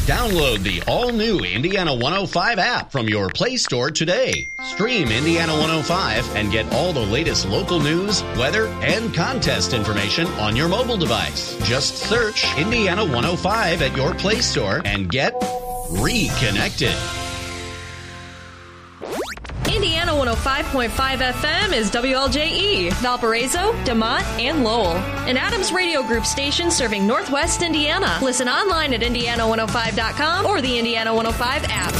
Download the all-new Indiana 105 app from your Play Store today. Stream Indiana 105 and get all the latest local news, weather, and contest information on your mobile device. Just search Indiana 105 at your Play Store and get reconnected. Indiana 105.5 FM is WLJE, Valparaiso, DeMont, and Lowell. An Adams Radio Group station serving Northwest Indiana. Listen online at Indiana105.com or the Indiana 105 app.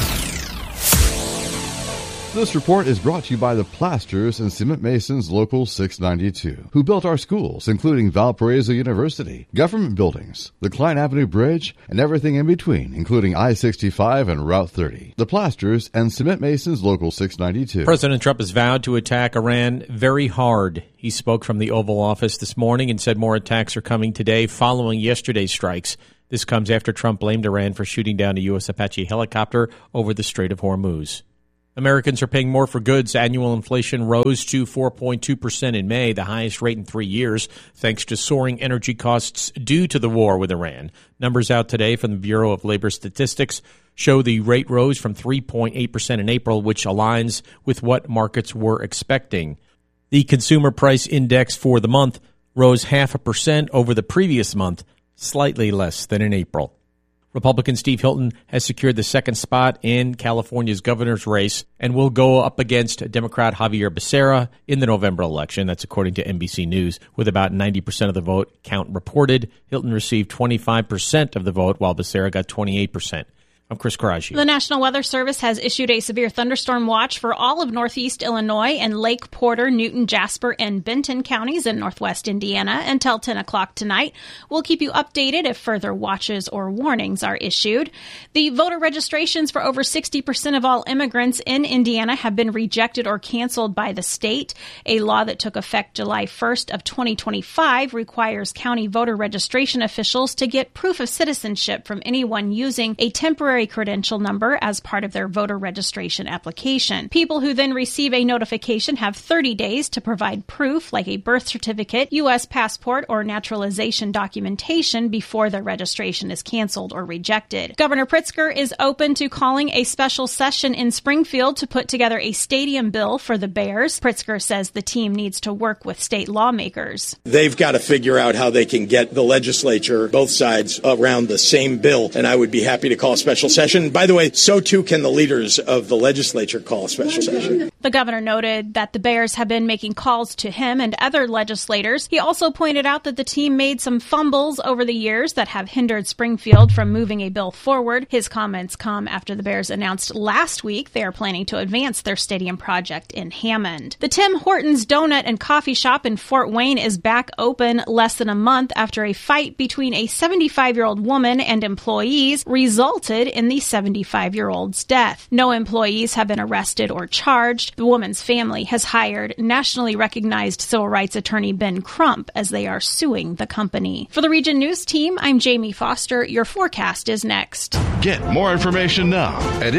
This report is brought to you by the Plasters and Cement Masons Local 692, who built our schools, including Valparaiso University, government buildings, the Klein Avenue Bridge, and everything in between, including I-65 and Route 30. The Plasters and Cement Masons Local 692. President Trump has vowed to attack Iran very hard. He spoke from the Oval Office this morning and said more attacks are coming today following yesterday's strikes. This comes after Trump blamed Iran for shooting down a U.S. Apache helicopter over the Strait of Hormuz. Americans are paying more for goods. Annual inflation rose to 4.2% in May, the highest rate in 3 years, thanks to soaring energy costs due to the war with Iran. Numbers out today from the Bureau of Labor Statistics show the rate rose from 3.8% in April, which aligns with what markets were expecting. The Consumer Price Index for the month rose 0.5% over the previous month, slightly less than in April. Republican Steve Hilton has secured the second spot in California's governor's race and will go up against Democrat Javier Becerra in the November election. That's according to NBC News. With about 90% of the vote count reported, Hilton received 25% of the vote, while Becerra got 28%. I'm Chris Karaji. The National Weather Service has issued a severe thunderstorm watch for all of northeast Illinois and Lake Porter, Newton, Jasper, and Benton counties in northwest Indiana until 10 o'clock tonight. We'll keep you updated if further watches or warnings are issued. The voter registrations for over 60% of all immigrants in Indiana have been rejected or canceled by the state. A law that took effect July 1st of 2025 requires county voter registration officials to get proof of citizenship from anyone using a temporary credential number as part of their voter registration application. People who then receive a notification have 30 days to provide proof like a birth certificate, U.S. passport, or naturalization documentation before their registration is canceled or rejected. Governor Pritzker is open to calling a special session in Springfield to put together a stadium bill for the Bears. Pritzker says the team needs to work with state lawmakers. They've got to figure out how they can get the legislature, both sides, around the same bill, and I would be happy to call a special session. By the way, so too can the leaders of the legislature call a special session. The governor noted that the Bears have been making calls to him and other legislators. He also pointed out that the team made some fumbles over the years that have hindered Springfield from moving a bill forward. His comments come after the Bears announced last week they are planning to advance their stadium project in Hammond. The Tim Hortons Donut and Coffee Shop in Fort Wayne is back open less than a month after a fight between a 75-year-old woman and employees resulted in the 75-year-old's death. No employees have been arrested or charged. The woman's family has hired nationally recognized civil rights attorney Ben Crump as they are suing the company. For the Region News team, I'm Jamie Foster. Your forecast is next. Get more information now at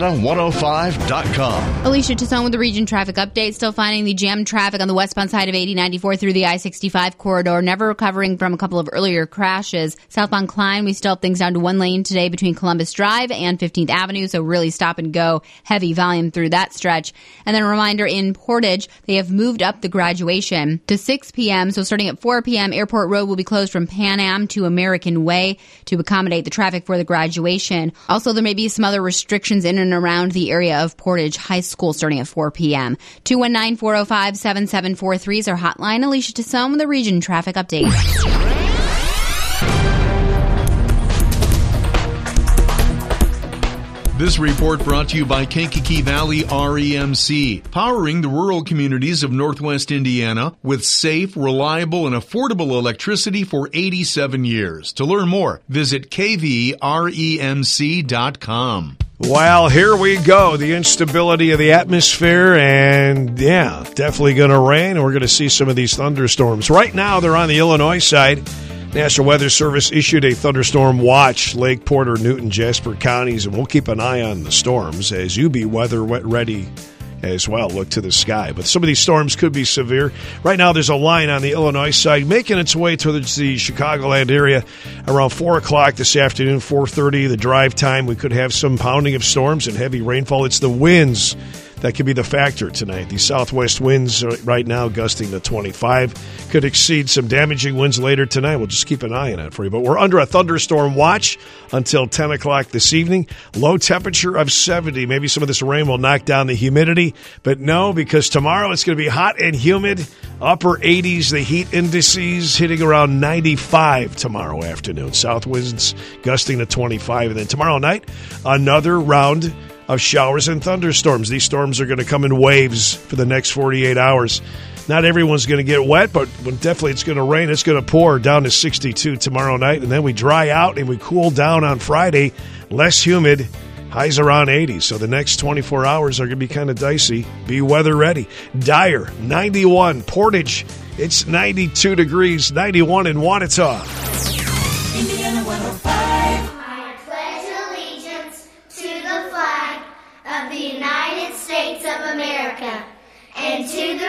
Indiana105.com. Alicia Tassone with the Region Traffic Update. Still finding the jammed traffic on the westbound side of 8094 through the I-65 corridor. Never recovering from a couple of earlier crashes. Southbound Klein, we still have things down to one lane today between Columbus Drive and 15th Avenue, so really stop and go. Heavy volume through that stretch. And then a reminder, in Portage, they have moved up the graduation to 6 p.m., so starting at 4 p.m., Airport Road will be closed from Pan Am to American Way to accommodate the traffic for the graduation. Also, there may be some other restrictions in and around the area of Portage High School starting at 4 p.m. 219-405-7743 is our hotline. Alicia Tassone with the Region Traffic Update. This report brought to you by Kankakee Valley REMC, powering the rural communities of Northwest Indiana with safe, reliable, and affordable electricity for 87 years. To learn more, visit kvremc.com. Well, here we go. The instability of the atmosphere, and yeah, definitely going to rain, and we're going to see some of these thunderstorms. Right now, they're on the Illinois side. National Weather Service issued a thunderstorm watch, Lake Porter, Newton, Jasper counties, and we'll keep an eye on the storms as you be weather ready as well. Look to the sky. But some of these storms could be severe. Right now, there's a line on the Illinois side making its way towards the Chicagoland area around 4 o'clock this afternoon, 4:30, the drive time. We could have some pounding of storms and heavy rainfall. It's the winds that could be the factor tonight. The southwest winds right now gusting to 25 could exceed some damaging winds later tonight. We'll just keep an eye on it for you. But we're under a thunderstorm watch until 10 o'clock this evening. Low temperature of 70. Maybe some of this rain will knock down the humidity. But no, because tomorrow it's going to be hot and humid. Upper 80s, the heat indices hitting around 95 tomorrow afternoon. South winds gusting to 25. And then tomorrow night, another round of showers and thunderstorms. These storms are going to come in waves for the next 48 hours. Not everyone's going to get wet, but definitely it's going to rain. It's going to pour down to 62 tomorrow night, and then we dry out and we cool down on Friday. Less humid, highs around 80. So the next 24 hours are going to be kind of dicey. Be weather ready. Dyer, 91. Portage, it's 92 degrees. 91 in Wanata. Indiana 105. I pledge allegiance to the flag of the United States of America and to the